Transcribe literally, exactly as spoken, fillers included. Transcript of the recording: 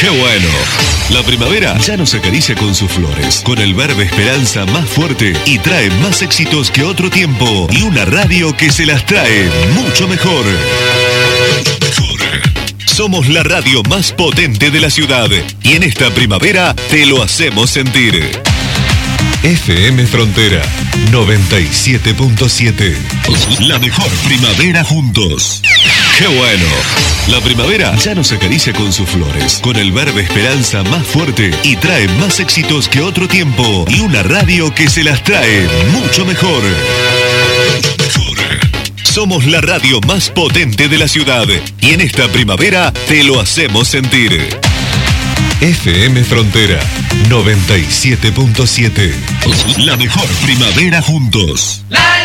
¡Qué bueno! La primavera ya nos acaricia con sus flores, con el verde esperanza más fuerte y trae más éxitos que otro tiempo y una radio que se las trae mucho mejor. Mejor. Somos la radio más potente de la ciudad y en esta primavera te lo hacemos sentir. F M Frontera noventa y siete punto siete. La mejor primavera juntos. ¡Qué bueno! La primavera ya nos acaricia con sus flores, con el verde esperanza más fuerte y trae más éxitos que otro tiempo y una radio que se las trae mucho mejor. Mejor. Somos la radio más potente de la ciudad y en esta primavera te lo hacemos sentir. F M Frontera noventa y siete punto siete. La mejor primavera juntos. La